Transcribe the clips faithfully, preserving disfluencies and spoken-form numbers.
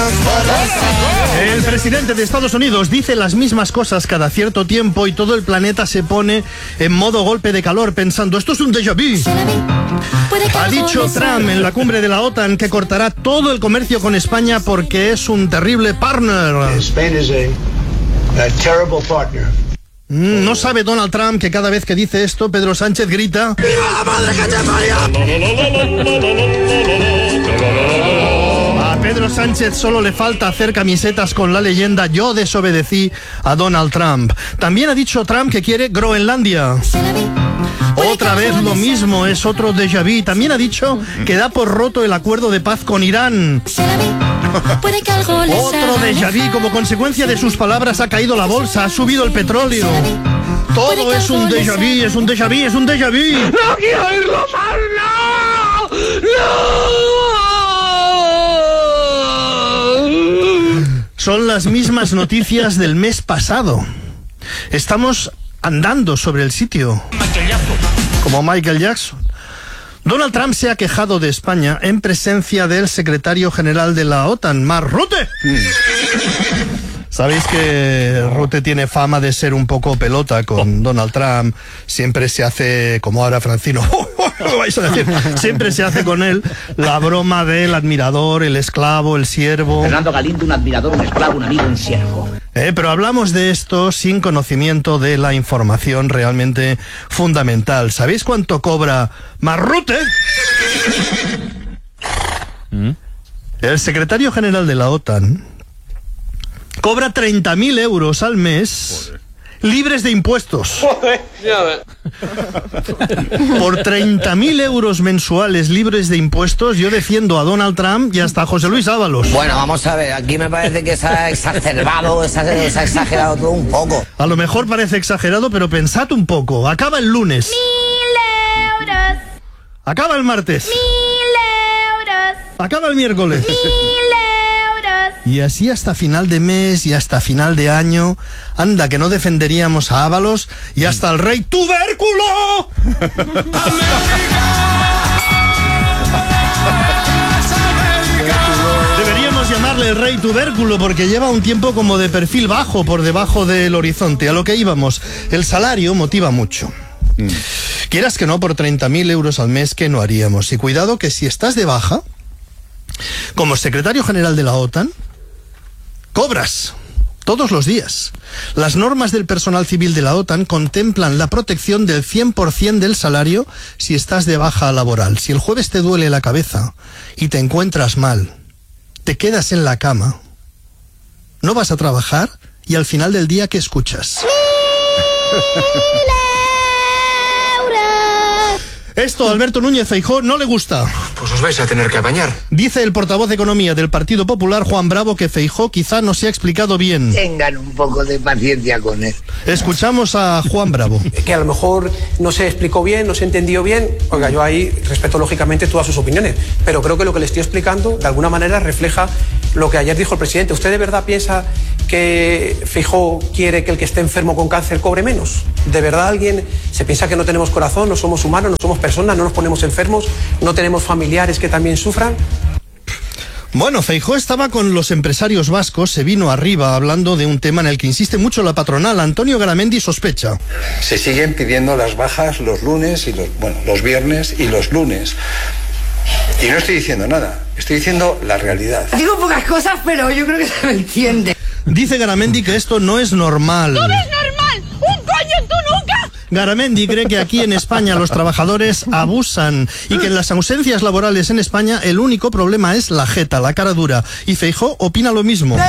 El presidente de Estados Unidos dice las mismas cosas cada cierto tiempo y todo el planeta se pone en modo golpe de calor pensando, esto es un déjà vu. Ha dicho Trump en la cumbre de la OTAN que cortará todo el comercio con España porque es un terrible partner. Spain is a, a terrible partner. No sabe Donald Trump que cada vez que dice esto, Pedro Sánchez grita ¡Viva la madre que te parió! A Pedro Sánchez solo le falta hacer camisetas con la leyenda Yo desobedecí a Donald Trump. También ha dicho Trump que quiere Groenlandia. Otra vez lo mismo, es otro déjà vu. También ha dicho que da por roto el acuerdo de paz con Irán. Otro déjà vu, como consecuencia de sus palabras ha caído la bolsa, ha subido el petróleo. Todo es un déjà vu, es un déjà vu, es un déjà vu. ¡No quiero oírlo más! ¡No! ¡No! Son las mismas noticias del mes pasado. Estamos andando sobre el sitio. Como Michael Jackson. Donald Trump se ha quejado de España en presencia del secretario general de la OTAN, Mark Rutte. Mm. Sabéis que Rutte tiene fama de ser un poco pelota con Donald Trump. Siempre se hace, como ahora Francino, lo vais a decir, siempre se hace con él la broma del admirador, el esclavo, el siervo. Fernando Galindo, un admirador, un esclavo, un amigo, un siervo. Eh, pero hablamos de esto sin conocimiento de la información realmente fundamental. ¿Sabéis cuánto cobra Mark Rutte? ¿Mm? El secretario general de la OTAN cobra treinta mil euros al mes. Joder. Libres de impuestos. Joder, ya ves. Por treinta mil euros mensuales libres de impuestos, yo defiendo a Donald Trump y hasta a José Luis Ábalos. Bueno, vamos a ver, aquí me parece que se ha exacerbado, se ha, se ha exagerado todo un poco. A lo mejor parece exagerado, pero pensad un poco. Acaba el lunes. Mil euros. Acaba el martes. Mil euros. Acaba el miércoles. Mil euros. Y así hasta final de mes y hasta final de año. Anda, que no defenderíamos a Ábalos y hasta el rey tubérculo. Deberíamos llamarle el rey tubérculo porque lleva un tiempo como de perfil bajo por debajo del horizonte. A lo que íbamos, el salario motiva mucho. Mm. Quieras que no, por treinta mil euros al mes, ¿qué no haríamos? Y cuidado que si estás de baja, como secretario general de la OTAN, cobras todos los días. Las normas del personal civil de la OTAN contemplan la protección del cien por ciento del salario si estás de baja laboral. Si el jueves te duele la cabeza y te encuentras mal, te quedas en la cama, no vas a trabajar y al final del día, ¿qué escuchas? Esto a Alberto Núñez Feijóo no le gusta. Pues os vais a tener que apañar. Dice el portavoz de Economía del Partido Popular, Juan Bravo, que Feijóo quizá no se ha explicado bien. Tengan un poco de paciencia con él. Escuchamos a Juan Bravo. Que a lo mejor no se explicó bien, no se entendió bien. Oiga, yo ahí respeto lógicamente todas sus opiniones, pero creo que lo que le estoy explicando de alguna manera refleja lo que ayer dijo el presidente. ¿Usted de verdad piensa que Feijóo quiere que el que esté enfermo con cáncer cobre menos? ¿De verdad alguien se piensa que no tenemos corazón, no somos humanos, no somos personas, no nos ponemos enfermos, no tenemos familiares que también sufran? Bueno, Feijóo estaba con los empresarios vascos, se vino arriba hablando de un tema en el que insiste mucho la patronal. Antonio Garamendi sospecha. Se siguen pidiendo las bajas los lunes y los, bueno, los viernes y los lunes. Y no estoy diciendo nada, estoy diciendo la realidad. Digo pocas cosas, pero yo creo que se me entiende. Dice Garamendi que esto no es normal. ¡No es normal! ¡Un coño tú nunca! Garamendi cree que aquí en España los trabajadores abusan y que en las ausencias laborales en España el único problema es la jeta, la cara dura. Y Feijóo opina lo mismo.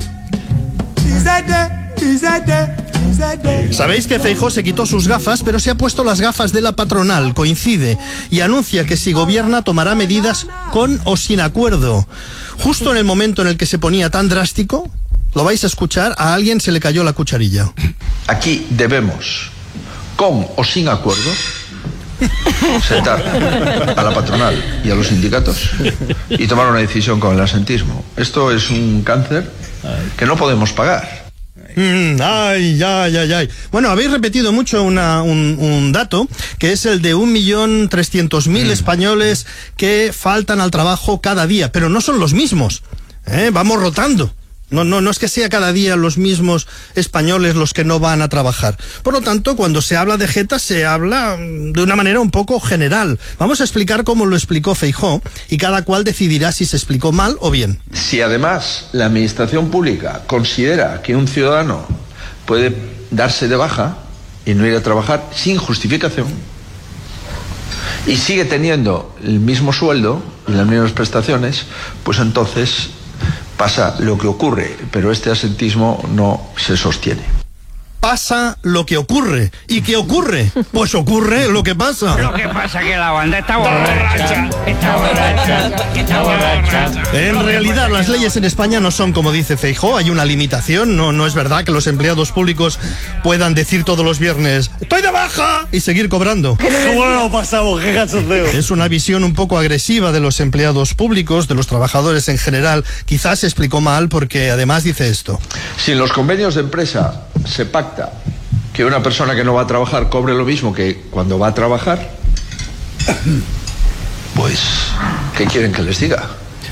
Sabéis que Feijóo se quitó sus gafas, pero se ha puesto las gafas de la patronal, coincide, y anuncia que si gobierna tomará medidas con o sin acuerdo. Justo en el momento en el que se ponía tan drástico, lo vais a escuchar, a alguien se le cayó la cucharilla. Aquí debemos, con o sin acuerdo, sentar a la patronal y a los sindicatos y tomar una decisión con el asentismo. Esto es un cáncer que no podemos pagar. Mm, ay, ay, ay, ay. Bueno, habéis repetido mucho una, un, un dato, que es el de un millón trescientos mil españoles que faltan al trabajo cada día, pero no son los mismos. ¿eh? Vamos rotando. No, no, no es que sea cada día los mismos españoles los que no van a trabajar. Por lo tanto, cuando se habla de jetas, se habla de una manera un poco general. Vamos a explicar cómo lo explicó Feijóo y cada cual decidirá si se explicó mal o bien. Si además la administración pública considera que un ciudadano puede darse de baja y no ir a trabajar sin justificación y sigue teniendo el mismo sueldo y las mismas prestaciones, pues entonces pasa lo que ocurre, pero este asentismo no se sostiene. Pasa lo que ocurre. ¿Y qué ocurre? Pues ocurre lo que pasa. Lo que pasa es que la banda está borracha, está borracha, está borracha. En realidad, las leyes en España no son como dice Feijóo, hay una limitación. No, no es verdad que los empleados públicos puedan decir todos los viernes ¡estoy de baja! Y seguir cobrando. ¿Cómo lo pasamos? ¡Qué cachondeo! Es una visión un poco agresiva de los empleados públicos, de los trabajadores en general. Quizás se explicó mal porque además dice esto. Si en los convenios de empresa se pacta que una persona que no va a trabajar cobre lo mismo que cuando va a trabajar, pues, ¿qué quieren que les diga?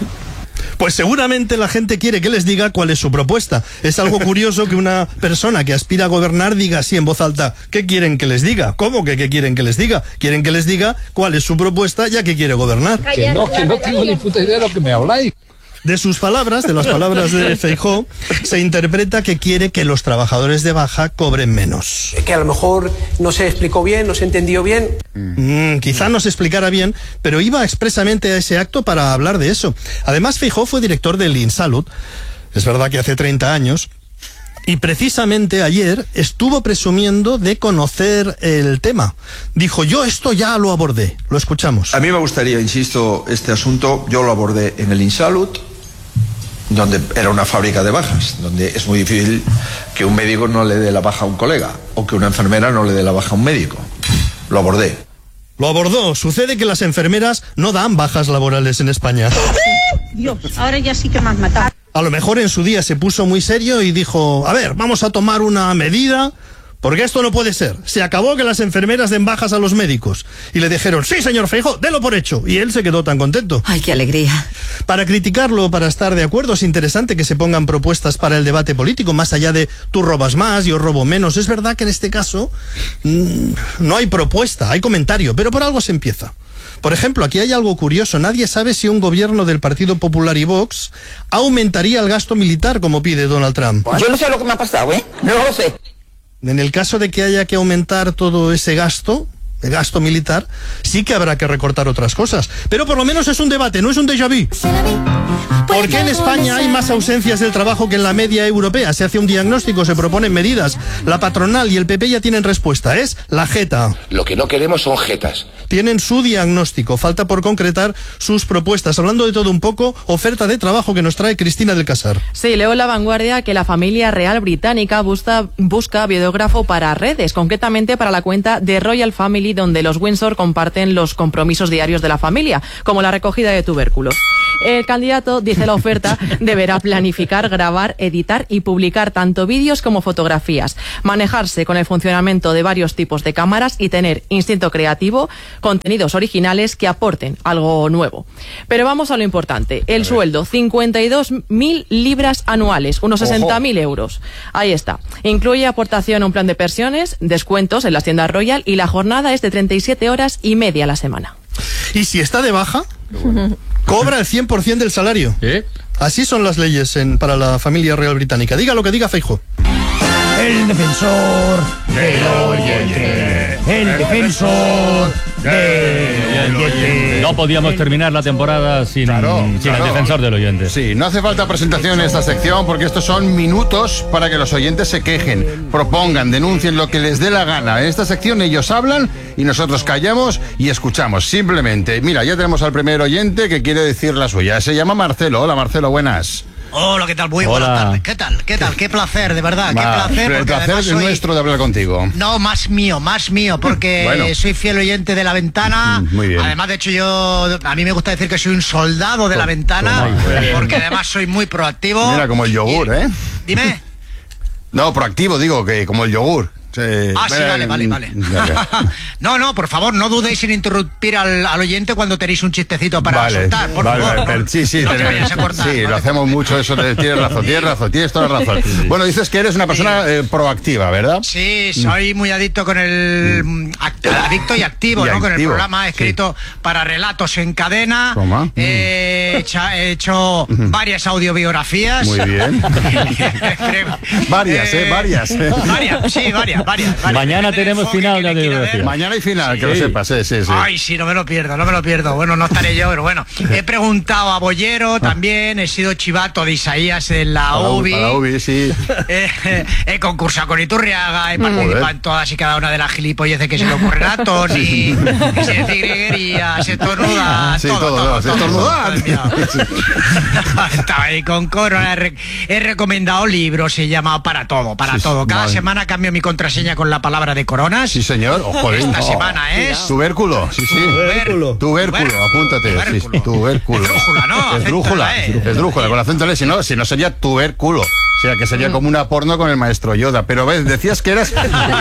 Pues seguramente la gente quiere que les diga cuál es su propuesta. Es algo curioso que una persona que aspira a gobernar diga así en voz alta, ¿qué quieren que les diga? ¿Cómo que qué quieren que les diga? Quieren que les diga cuál es su propuesta ya que quiere gobernar. Que no, que no tengo ni puta idea de lo que me habláis. De sus palabras, de las palabras de Feijóo, se interpreta que quiere que los trabajadores de baja cobren menos. Que a lo mejor no se explicó bien, no se entendió bien. Mm, quizá no se explicara bien, pero iba expresamente a ese acto para hablar de eso. Además, Feijóo fue director del InSalud, es verdad que hace treinta años, y precisamente ayer estuvo presumiendo de conocer el tema. Dijo, yo esto ya lo abordé. Lo escuchamos. A mí me gustaría, insisto, este asunto, yo lo abordé en el InSalud, donde era una fábrica de bajas, donde es muy difícil que un médico no le dé la baja a un colega, o que una enfermera no le dé la baja a un médico. Lo abordé. Lo abordó. Sucede que las enfermeras no dan bajas laborales en España. Dios, ahora ya sí que me has matado. A lo mejor en su día se puso muy serio y dijo, a ver, vamos a tomar una medida, porque esto no puede ser. Se acabó que las enfermeras den bajas a los médicos. Y le dijeron, sí, señor Feijóo, délo por hecho. Y él se quedó tan contento. Ay, qué alegría. Para criticarlo, para estar de acuerdo, es interesante que se pongan propuestas para el debate político, más allá de tú robas más, yo robo menos. Es verdad que en este caso mmm, no hay propuesta, hay comentario, pero por algo se empieza. Por ejemplo, aquí hay algo curioso. Nadie sabe si un gobierno del Partido Popular y Vox aumentaría el gasto militar como pide Donald Trump. Yo no sé lo que me ha pasado, ¿eh? No lo sé. En el caso de que haya que aumentar todo ese gasto, el gasto militar, sí que habrá que recortar otras cosas. Pero por lo menos es un debate, no es un déjà vu. ¿Por qué en España hay más ausencias del trabajo que en la media europea? Se hace un diagnóstico, se proponen medidas. La patronal y el P P ya tienen respuesta, es la jeta. Lo que no queremos son jetas. Tienen su diagnóstico, falta por concretar sus propuestas. Hablando de todo un poco, oferta de trabajo que nos trae Cristina del Casar. Sí, leo en La Vanguardia que la familia real británica busca, busca videógrafo para redes, concretamente para la cuenta de Royal Family, donde los Windsor comparten los compromisos diarios de la familia, como la recogida de tubérculos. El candidato, dice la oferta, deberá planificar, grabar, editar y publicar tanto vídeos como fotografías, manejarse con el funcionamiento de varios tipos de cámaras y tener instinto creativo, contenidos originales que aporten algo nuevo. Pero vamos a lo importante, el sueldo, cincuenta y dos mil libras anuales, unos sesenta mil euros. Ahí está. Incluye aportación a un plan de pensiones, descuentos en las tiendas Royal y la jornada es de treinta y siete horas y media a la semana. ¿Y si está de baja? Cobra el cien por ciento del salario. ¿Eh? Así son las leyes en, para la familia real británica. Diga lo que diga Feijóo. El defensor del oyente. El defensor del oyente. No podíamos terminar la temporada sin, claro, sin claro. el defensor del oyente. Sí, no hace falta presentación en esta sección porque estos son minutos para que los oyentes se quejen, propongan, denuncien lo que les dé la gana. En esta sección ellos hablan y nosotros callamos y escuchamos. Simplemente, mira, ya tenemos al primer oyente que quiere decir la suya. Se llama Marcelo. Hola, Marcelo, buenas. Hola, ¿qué tal? Muy Hola. buenas tardes. ¿Qué tal? ¿Qué tal? Qué placer, de verdad. Va, qué placer. el placer es soy... nuestro de hablar contigo. No, más mío, más mío, porque bueno. soy fiel oyente de La Ventana. Mm, muy bien. Además, de hecho, yo a mí me gusta decir que soy un soldado de La Ventana, porque además soy muy proactivo. Mira, como el yogur, y... ¿eh? Dime. No, proactivo, digo, que como el yogur. Sí. Ah, sí, vale, vale, vale. No, no, por favor, no dudéis en interrumpir al, al oyente cuando tenéis un chistecito para vale, soltar, por vale, favor. Vale, pero, sí, sí, no tenemos, te vayas a cortar, sí, ¿vale? Lo hacemos mucho eso, de, tienes razón, tienes razón, tienes toda la razón. Bueno, dices que eres una persona eh, proactiva, ¿verdad? Sí, soy muy adicto con el... Act, adicto y activo, y ¿no? activo, con el programa, he escrito sí. para relatos en cadena, ¿Cómo? he, hecha, he hecho varias audiobiografías. Muy bien. varias, eh, varias. Eh. Varias, sí, varias, varias. varias. Mañana tenemos final de audiobiografía. Mañana hay final, sí. que lo sepas, sí, sí, sí. Ay, sí, no me lo pierdo, no me lo pierdo. Bueno, no estaré yo, pero bueno. He preguntado a Bollero también, he sido chivato de Isaías en la para UBI. Para la UBI, sí. Eh, eh, he concursado con Iturriaga, he participado en todas y cada una de las gilipolleces que se le ocurren a Tony, que se dice griguería, se estornuda, sí, todo, todo, todo, todo, se estornuda. Estaba ahí con coro, he, re he recomendado libros, he llamado para todo, para sí, todo. Cada madre. semana cambio mi contraseña con la palabra de coronas. Sí, señor. Ojo, Esta oh. semana es... Tubérculo, sí, sí. Tubérculo. Tubérculo, apúntate. Tubérculo. Sí, tubérculo. Esdrújula, ¿no? Esdrújula, esdrújula, con acento L, si no, si no sería tubérculo. O sea, que sería como una porno con el maestro Yoda. Pero ves, decías que eras...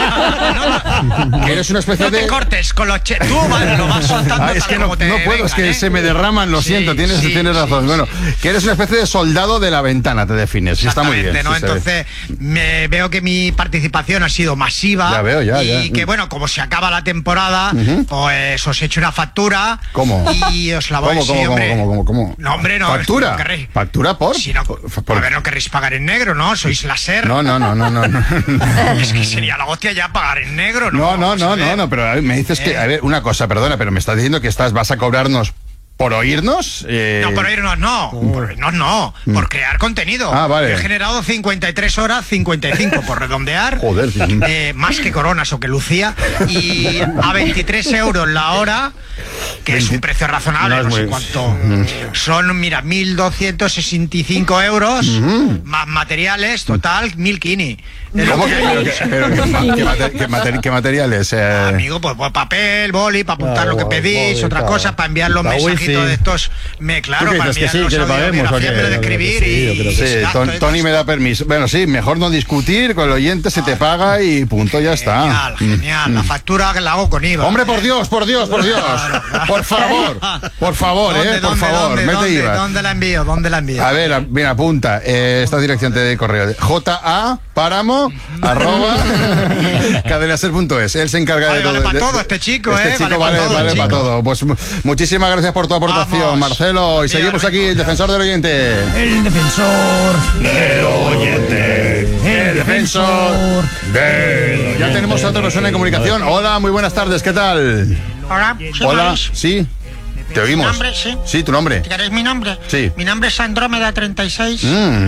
que eres una especie no te de... cortes con los che... Tú vale, lo vas soltando. Ah, es que no, no puedo, vengan, es que ¿eh? se me derraman, lo sí, siento, tienes, sí, tienes razón. Sí, bueno, sí. que eres una especie de soldado de la ventana, te defines. Sí, está muy bien. ¿no? Sí, Entonces, me veo que mi participación ha sido masiva. Ya veo, ya, y ya. que, bueno, como se acaba la temporada, uh-huh. pues os he hecho una factura. ¿Cómo? Y os la voy ¿Cómo, sí, cómo, hombre. cómo, cómo, cómo? No, hombre, no. ¿Factura? No querréis, ¿Factura por? Si no, por, por... A ver, no querréis pagar en negro, ¿no? Sois la SER. No, no, no, no, no. no. Es que sería la hostia ya pagar en negro, No, ¿no? no, no, no, no, pero a ver, me dices eh. que, a ver, una cosa, perdona, pero me estás diciendo que estás, vas a cobrarnos por oírnos. Eh... No, por oírnos no, por oírnos no, mm. por crear contenido. Ah, vale. He generado cincuenta y tres horas, cincuenta y cinco por redondear. Joder. Eh, más que Coronas o que Lucía. Y a veintitrés euros la hora, que veinte... es un precio razonable, no, no sé muy... cuánto. Mm. Son, mira, mil doscientos sesenta y cinco euros, mm. más materiales, total, mil kini. ¿Cómo que? Pero, que, pero que, que, mater, que, mater, ¿Qué materiales? Eh... Amigo, pues, pues papel, boli, para apuntar ah, lo que pedís, boli, otra claro. cosa, para enviar los mensajitos de estos. Me, claro, para enviar que sí, los que le paguemos, audiografías, me lo de escribir y... Sí, sí Ton, Tony me da permiso. Bueno, sí, mejor no discutir, con el oyente se te paga y punto, ya está. Genial, genial. Mm. La factura que la hago con I V A. Hombre, por Dios, por Dios, por Dios. Por favor, por favor, ¿Dónde, eh, por dónde, favor, dónde, mete dónde, I V A. ¿Dónde la envío? ¿Dónde la envío? A ver, bien, apunta. Eh, esta dirección de correo. J A Páramo, arroba, cadenaser punto es. Él se encarga vale, de todo. Vale para de, todo este chico, este eh. Chico vale, vale, para todo, vale chico. para todo. Pues muchísimas gracias por tu aportación, Vamos. Marcelo. Y Mira, seguimos aquí, el defensor del oyente. El defensor del oyente. El defensor del oyente. Ya tenemos a otra persona en comunicación. Hola, muy buenas tardes, ¿qué tal? Hola, Hola, sí. ¿Te oímos? ¿Mi nombre? Sí. Sí, tu nombre. ¿Queréis mi nombre? Sí. Mi nombre es Andrómeda treinta y seis. Mm.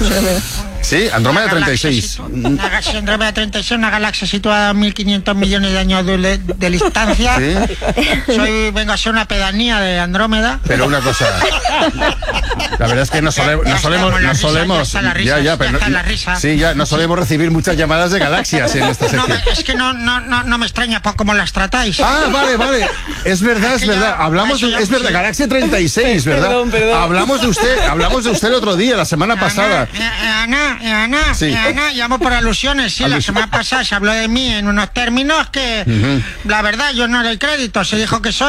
Sí, Andrómeda treinta y seis. Una galaxia Andrómeda treinta y seis, una galaxia situada a mil quinientos millones de años de, de distancia. ¿Sí? Soy, vengo a ser una pedanía de Andrómeda. Pero una cosa. La verdad es que no solemos. No solemos, no solemos ya, risa, ya, ya, pero ya no, la risa. Sí, ya no solemos recibir muchas llamadas de galaxias en esta sección. No, es que no, no, no, no me extraña por cómo las tratáis. Ah, vale, vale. Es verdad, es, es verdad. Ya, hablamos de, es verdad, sí. Galaxia treinta y seis, ¿verdad? Perdón, perdón. Hablamos de usted, hablamos de usted el otro día, la semana Ana, pasada. Ana, Ana, sí. Ana, llamo por alusiones, sí, Alus la semana pasada se habló de mí en unos términos que, uh-huh. la verdad, yo no doy crédito, se dijo que soy